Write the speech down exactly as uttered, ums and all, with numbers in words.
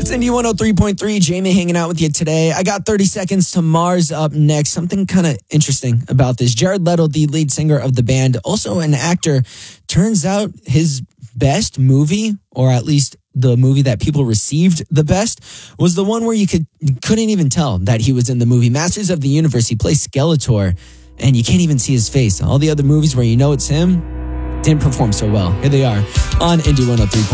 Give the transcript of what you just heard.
It's Indie one oh three point three. Jamie hanging out with you today. I got thirty seconds to Mars up next. Something kind of interesting about this. Jared Leto, the lead singer of the band, also an actor, turns out his best movie, or at least the movie that people received the best, was the one where you could couldn't even tell that he was in the movie. Masters of the Universe, he plays Skeletor, and you can't even see his face. All the other movies where you know it's him didn't perform so well. Here they are on Indie one oh three point three.